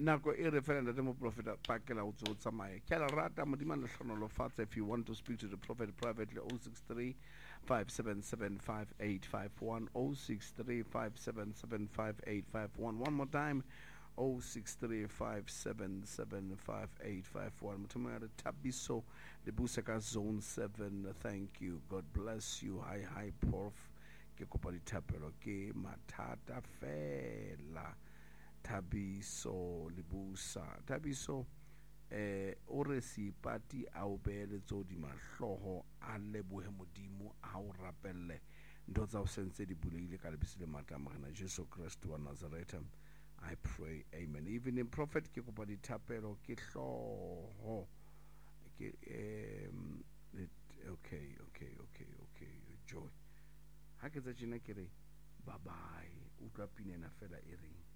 nako e re fela ntate mo profeta pakela o tso tsamaye ke la rata modimo le hlonolofatsa. If you want to speak to the prophet privately, 063 577 5851, 063 577 5851. One more time, 063 577 5851. Mutumere Tabiso Lebusaka Zone 7. Thank you, God bless you. Hi Prof, ke kopa ditapelo ke mathata fela. Tabiso Libusa Tabiso o re sipati a o beele tso di mahloho a lebohe modimo a o rapelle ntho tsa o sentse di buleile ka lebisi le matla magana Jesu Christ wa Nazareth. I pray, amen. Even in prophet ke kopa ditapelo ke hloho ke okay joy ha ke tsa tsena ke re bye bye. Utlwa pinena fela e reng